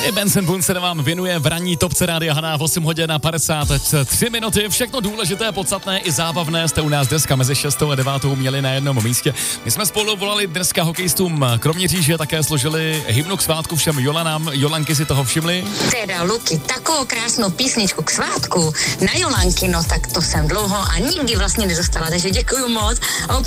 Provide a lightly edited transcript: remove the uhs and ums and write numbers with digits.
I Benson Boone se vám věnuje v ranní topce Rádia Hana v 8 hodin a 53 minuty. Všechno důležité, podstatné i zábavné jste u nás dneska mezi 6 a 9 měli na jednom místě. My jsme spolu volali dneska hokejistům Kroměříže, také složili hymnu k svátku všem Jolanám. Jolanky si toho všimli? Teda, Luky, takovou krásnou písničku k svátku na Jolanky, no tak to jsem dlouho a nikdy vlastně nedostala, takže děkuju moc. A